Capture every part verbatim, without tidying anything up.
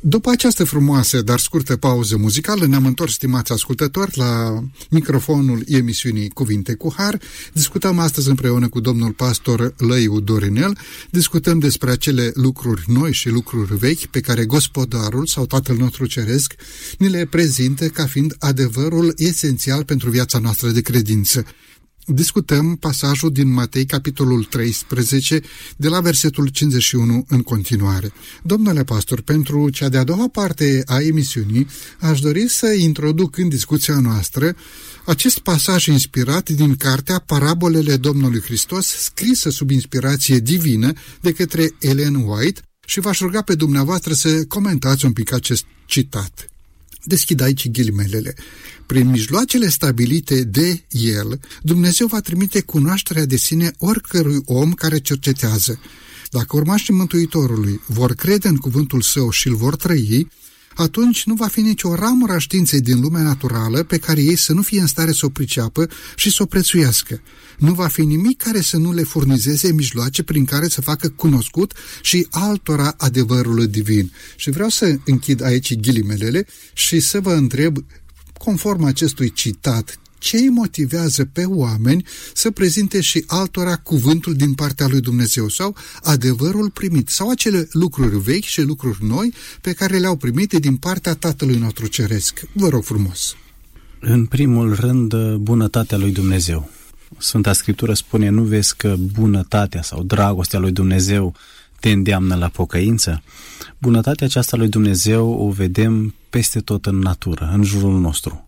După această frumoasă, dar scurtă pauză muzicală, ne-am întors, stimați ascultători, la microfonul emisiunii Cuvinte cu Har. Discutăm astăzi împreună cu domnul pastor Lăiu Dorinel, discutăm despre acele lucruri noi și lucruri vechi pe care Gospodarul sau Tatăl nostru Ceresc ni le prezintă ca fiind adevărul esențial pentru viața noastră de credință. Discutăm pasajul din Matei, capitolul treisprezece, de la versetul cincizeci și unu în continuare. Domnule pastor, pentru cea de-a doua parte a emisiunii, aș dori să introduc în discuția noastră acest pasaj inspirat din cartea Parabolele Domnului Hristos, scrisă sub inspirație divină de către Ellen White, și v-aș ruga pe dumneavoastră să comentați un pic acest citat. Deschid aici ghilimelele. Prin mijloacele stabilite de El, Dumnezeu va trimite cunoașterea de sine oricărui om care cercetează. Dacă urmașii Mântuitorului vor crede în cuvântul Său și îl vor trăi, atunci nu va fi nicio ramură a științei din lumea naturală pe care ei să nu fie în stare să o priceapă și să o prețuiască. Nu va fi nimic care să nu le furnizeze mijloace prin care să facă cunoscut și altora adevărul divin. Și vreau să închid aici ghilimelele și să vă întreb, conform acestui citat, ce îi motivează pe oameni să prezinte și altora cuvântul din partea lui Dumnezeu sau adevărul primit sau acele lucruri vechi și lucruri noi pe care le-au primit din partea Tatălui nostru Ceresc. Vă rog frumos. În primul rând, bunătatea lui Dumnezeu. Sfânta Scriptură spune, nu vezi că bunătatea sau dragostea lui Dumnezeu te îndeamnă la pocăință? Bunătatea aceasta lui Dumnezeu o vedem peste tot în natură, în jurul nostru.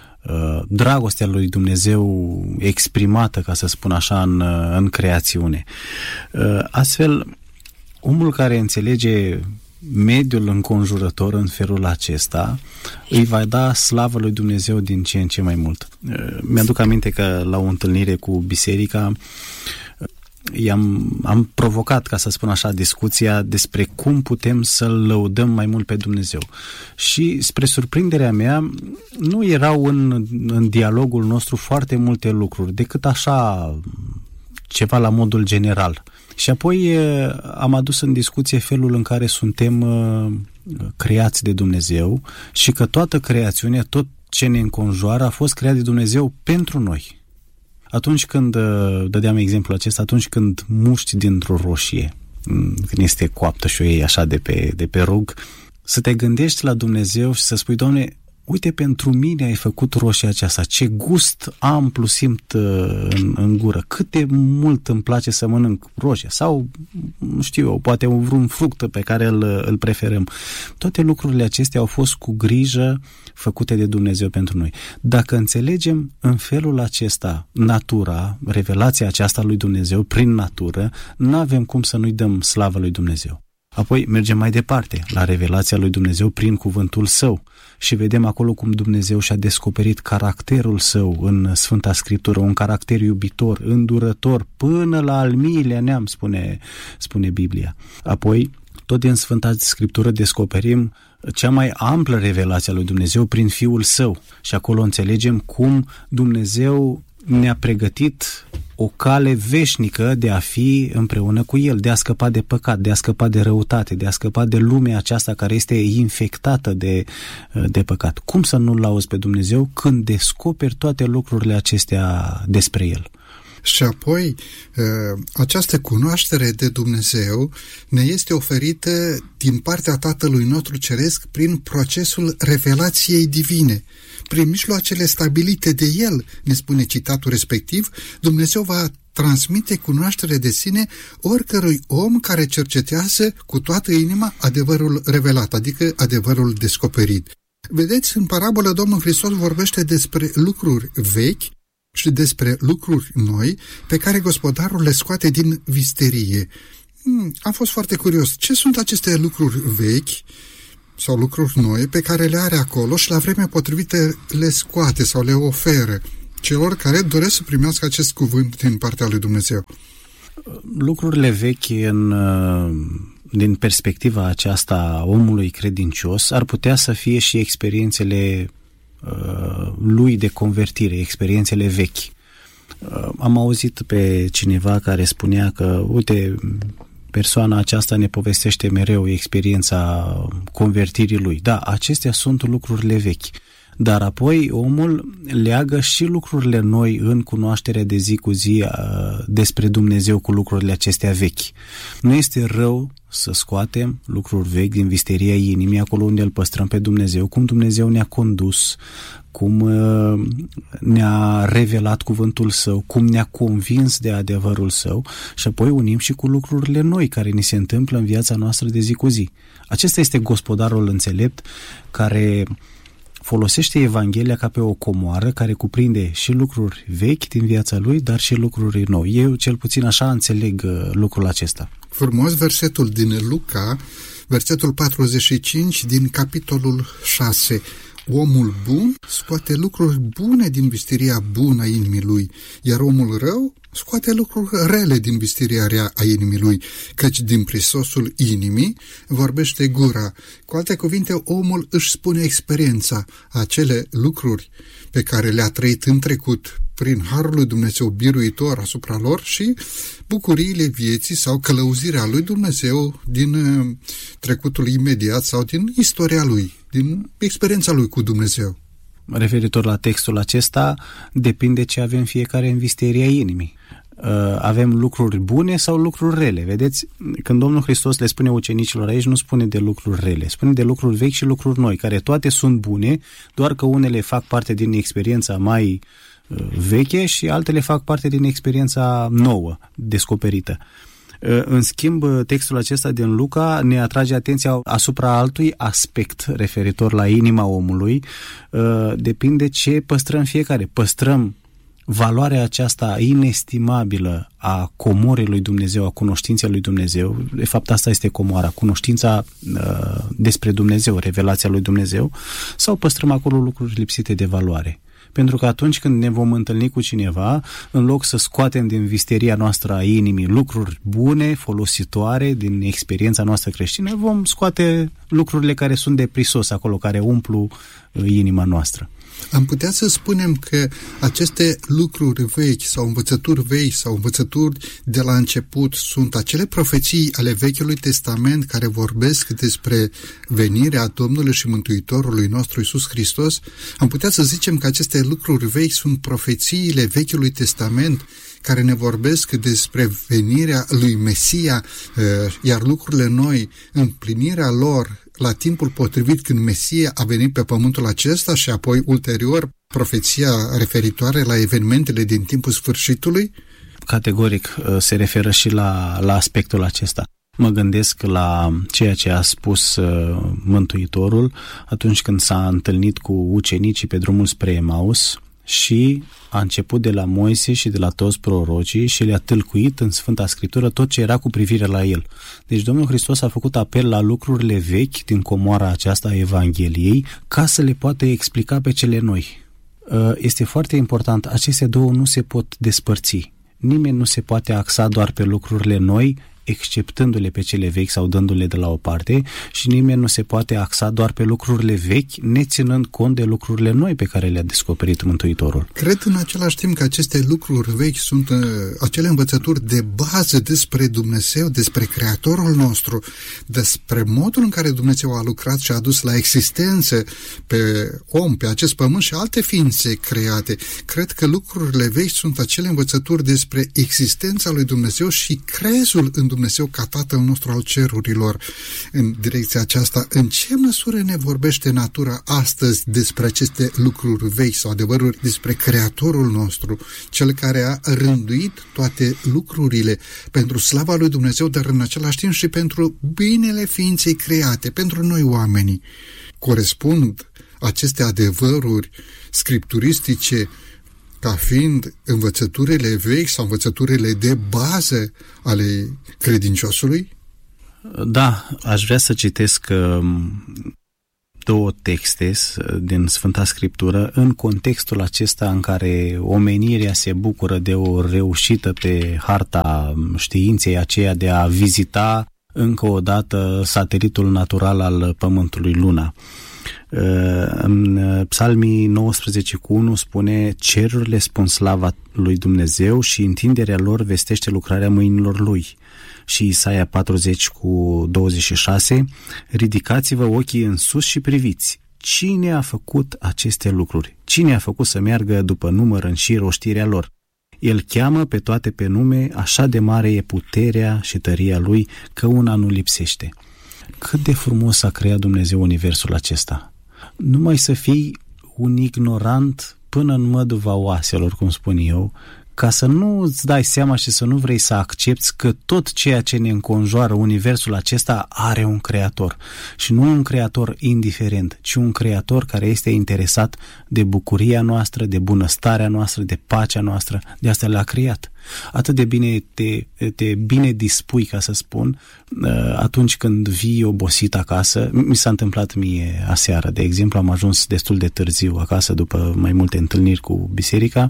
Dragostea lui Dumnezeu exprimată, ca să spun așa, în, în creațiune. Astfel, omul care înțelege mediul înconjurător în felul acesta îi va da slavă lui Dumnezeu din ce în ce mai mult. Mi-aduc aminte că la o întâlnire cu biserica i-am, am provocat, ca să spun așa, discuția despre cum putem să-L lăudăm mai mult pe Dumnezeu. Și, spre surprinderea mea, nu erau în, în dialogul nostru foarte multe lucruri, decât așa ceva la modul general. Și apoi am adus în discuție felul în care suntem creați de Dumnezeu și că toată creațiunea, tot ce ne înconjoară, a fost creat de Dumnezeu pentru noi. Atunci când, dădeam exemplul acesta, atunci când muști dintr-o roșie, când este coaptă și o iei așa de pe, de pe rug, să te gândești la Dumnezeu și să spui, Doamne, uite, pentru mine ai făcut roșia aceasta, ce gust amplu simt în, în gură, cât de mult îmi place să mănânc roșia sau, nu știu eu, poate vreun fruct pe care îl, îl preferăm. Toate lucrurile acestea au fost cu grijă făcute de Dumnezeu pentru noi. Dacă înțelegem în felul acesta natura, revelația aceasta lui Dumnezeu prin natură, n-avem cum să nu-i dăm slavă lui Dumnezeu. Apoi mergem mai departe, la revelația lui Dumnezeu prin cuvântul Său și vedem acolo cum Dumnezeu și-a descoperit caracterul Său în Sfânta Scriptură, un caracter iubitor, îndurător, până la al miilea neam, spune, spune Biblia. Apoi, tot din Sfânta Scriptură descoperim cea mai amplă revelație a lui Dumnezeu prin Fiul Său și acolo înțelegem cum Dumnezeu ne-a pregătit o cale veșnică de a fi împreună cu El, de a scăpa de păcat, de a scăpa de răutate, de a scăpa de lumea aceasta care este infectată de, de păcat. Cum să nu-L auzi pe Dumnezeu când descoperi toate lucrurile acestea despre El? Și apoi, această cunoaștere de Dumnezeu ne este oferită din partea Tatălui nostru Ceresc prin procesul revelației divine. Prin mijloacele stabilite de El, ne spune citatul respectiv, Dumnezeu va transmite cunoaștere de sine oricărui om care cercetează cu toată inima adevărul revelat, adică adevărul descoperit. Vedeți, în parabolă Domnul Hristos vorbește despre lucruri vechi și despre lucruri noi pe care Gospodarul le scoate din visterie. Hmm, am fost foarte curios. Ce sunt aceste lucruri vechi sau lucruri noi pe care le are acolo și la vremea potrivită le scoate sau le oferă celor care doresc să primească acest cuvânt din partea lui Dumnezeu? Lucrurile vechi în, din perspectiva aceasta a omului credincios ar putea să fie și experiențele lui de convertire, experiențele vechi. Am auzit pe cineva care spunea că, uite, persoana aceasta ne povestește mereu experiența convertirii lui. Da, acestea sunt lucrurile vechi. Dar apoi omul leagă și lucrurile noi în cunoașterea de zi cu zi uh, despre Dumnezeu cu lucrurile acestea vechi. Nu este rău să scoatem lucruri vechi din visteria inimii, acolo unde îl păstrăm pe Dumnezeu, cum Dumnezeu ne-a condus, cum uh, ne-a revelat cuvântul Său, cum ne-a convins de adevărul Său, și apoi unim și cu lucrurile noi care ni se întâmplă în viața noastră de zi cu zi. Acesta este gospodarul înțelept care folosește Evanghelia ca pe o comoară care cuprinde și lucruri vechi din viața lui, dar și lucruri noi. Eu cel puțin așa înțeleg lucrul acesta. Frumos versetul din Luca, versetul patruzeci și cinci din capitolul șase. Omul bun scoate lucruri bune din visteria bună a inimii lui, iar omul rău scoate lucruri rele din visteria rea a inimii lui, căci din prisosul inimii vorbește gura. Cu alte cuvinte, omul își spune experiența, acele lucruri pe care le-a trăit în trecut prin harul lui Dumnezeu biruitor asupra lor și bucuriile vieții sau călăuzirea lui Dumnezeu din trecutul imediat sau din istoria lui, din experiența lui cu Dumnezeu. Referitor la textul acesta, depinde ce avem fiecare în visteria inimii. Avem lucruri bune sau lucruri rele. Vedeți, când Domnul Hristos le spune ucenicilor aici, nu spune de lucruri rele, spune de lucruri vechi și lucruri noi, care toate sunt bune, doar că unele fac parte din experiența mai veche și altele fac parte din experiența nouă, descoperită. În schimb, textul acesta din Luca ne atrage atenția asupra altui aspect referitor la inima omului. Depinde ce păstrăm fiecare. Păstrăm valoarea aceasta inestimabilă a comorii lui Dumnezeu, a cunoștinței lui Dumnezeu. De fapt, asta este comoara, cunoștința uh, despre Dumnezeu, revelația lui Dumnezeu, sau păstrăm acolo lucruri lipsite de valoare. Pentru că atunci când ne vom întâlni cu cineva, în loc să scoatem din visteria noastră a inimii lucruri bune, folositoare, din experiența noastră creștină, vom scoate lucrurile care sunt de prisos acolo, care umplu inima noastră. Am putea să spunem că aceste lucruri vechi sau învățături vechi sau învățături de la început sunt acele profeții ale Vechiului Testament care vorbesc despre venirea Domnului și Mântuitorului nostru Iisus Hristos. Am putea să zicem că aceste lucruri vechi sunt profețiile Vechiului Testament care ne vorbesc despre venirea lui Mesia, iar lucrurile noi, împlinirea lor la timpul potrivit când Mesia a venit pe pământul acesta și apoi ulterior profeția referitoare la evenimentele din timpul sfârșitului? Categoric se referă și la, la aspectul acesta. Mă gândesc la ceea ce a spus uh, Mântuitorul atunci când s-a întâlnit cu ucenicii pe drumul spre Emaus și a început de la Moise și de la toți prorocii și le-a tâlcuit în Sfânta Scriptură tot ce era cu privire la el. Deci Domnul Hristos a făcut apel la lucrurile vechi din comoara aceasta a Evangheliei ca să le poată explica pe cele noi. Este foarte important, acestea două nu se pot despărți. Nimeni nu se poate axa doar pe lucrurile noi, exceptându-le pe cele vechi sau dându-le de la o parte, și nimeni nu se poate axa doar pe lucrurile vechi, neținând cont de lucrurile noi pe care le-a descoperit Mântuitorul. Cred în același timp că aceste lucruri vechi sunt uh, acele învățături de bază despre Dumnezeu, despre Creatorul nostru, despre modul în care Dumnezeu a lucrat și a adus la existență pe om, pe acest pământ și alte ființe create. Cred că lucrurile vechi sunt acele învățături despre existența lui Dumnezeu și crezul în Dumnezeu ca Tatăl nostru al cerurilor. În direcția aceasta, în ce măsură ne vorbește natura astăzi despre aceste lucruri vechi sau adevăruri despre Creatorul nostru, Cel care a rânduit toate lucrurile pentru slava lui Dumnezeu, dar în același timp și pentru binele ființei create, pentru noi oamenii? Corespund aceste adevăruri scripturistice ca fiind învățăturile vechi sau învățăturile de bază ale credinciosului? Da, aș vrea să citesc două texte din Sfânta Scriptură în contextul acesta în care omenirea se bucură de o reușită pe harta științei aceea de a vizita încă o dată satelitul natural al Pământului, Luna. În Psalmii nouăsprezece cu unu spune: cerurile spun slava lui Dumnezeu și întinderea lor vestește lucrarea mâinilor lui. și Isaia patruzeci cu douăzeci și șase, ridicați-vă ochii în sus și priviți. Cine a făcut aceste lucruri? Cine a făcut să meargă după număr în șir oștirea lor? El cheamă pe toate pe nume, așa de mare e puterea și tăria lui că una nu lipsește. Cât de frumos a creat Dumnezeu universul acesta! Numai să fii un ignorant până în măduva oaselor, cum spun eu, ca să nu îți dai seama și să nu vrei să accepti că tot ceea ce ne înconjoară, universul acesta, are un creator. Și nu un creator indiferent, ci un creator care este interesat de bucuria noastră, de bunăstarea noastră, de pacea noastră. De asta l-a creat. Atât de bine te, te bine dispui, ca să spun, atunci când vii obosit acasă. Mi s-a întâmplat mie aseară, de exemplu, am ajuns destul de târziu acasă după mai multe întâlniri cu biserica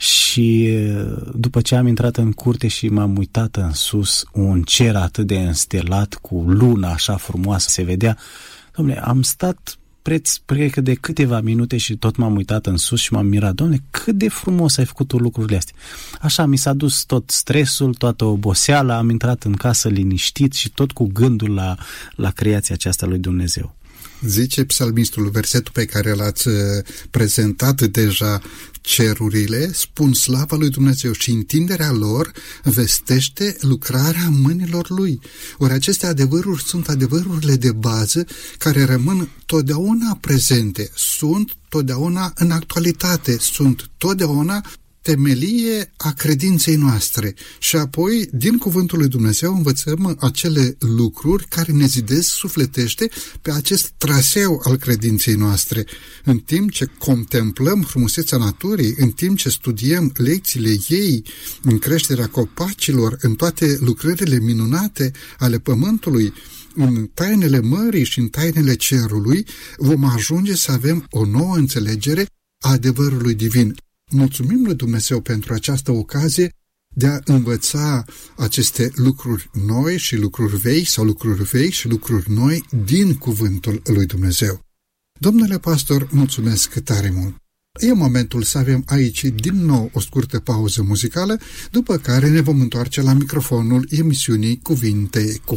și după ce am intrat în curte și m-am uitat în sus, un cer atât de înstelat, cu luna așa frumoasă se vedea, dom'le, am stat preț, cred că de câteva minute și tot m-am uitat în sus și m-am mirat, dom'le, cât de frumos ai făcut tu lucrurile astea. Așa, mi s-a dus tot stresul, toată oboseala, am intrat în casă liniștit și tot cu gândul la, la creația aceasta lui Dumnezeu. Zice psalmistul, versetul pe care l-ați prezentat deja, cerurile spun slava lui Dumnezeu și întinderea lor vestește lucrarea mâinilor lui. Ori aceste adevăruri sunt adevărurile de bază care rămân totdeauna prezente, sunt totdeauna în actualitate, sunt totdeauna temelie a credinței noastre și apoi din cuvântul lui Dumnezeu învățăm acele lucruri care ne zidesc sufletește pe acest traseu al credinței noastre. În timp ce contemplăm frumusețea naturii, în timp ce studiem lecțiile ei în creșterea copacilor, în toate lucrările minunate ale pământului, în tainele mării și în tainele cerului, vom ajunge să avem o nouă înțelegere a adevărului divin. Mulțumim lui Dumnezeu pentru această ocazie de a învăța aceste lucruri noi și lucruri vechi sau lucruri vechi și lucruri noi din cuvântul lui Dumnezeu. Domnule pastor, mulțumesc tare mult! E momentul să avem aici din nou o scurtă pauză muzicală, după care ne vom întoarce la microfonul emisiunii Cuvinte cu